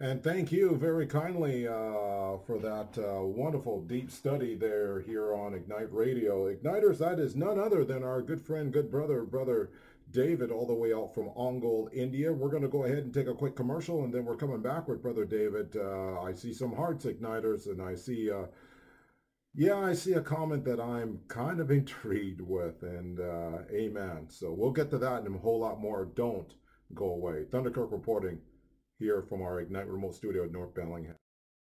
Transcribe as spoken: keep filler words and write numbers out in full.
And thank you very kindly uh, for that uh, wonderful deep study there here on Ignite Radio. Igniters, that is none other than our good friend, good brother, brother David, all the way out from Ongole, India. We're going to go ahead and take a quick commercial, and then we're coming back with brother David. Uh, I see some hearts, Igniters, and I see, uh, yeah, I see a comment that I'm kind of intrigued with, and uh, amen. So we'll get to that and a whole lot more. Don't go away. Thunderkirk reporting here from our Ignite remote studio at North Bellingham.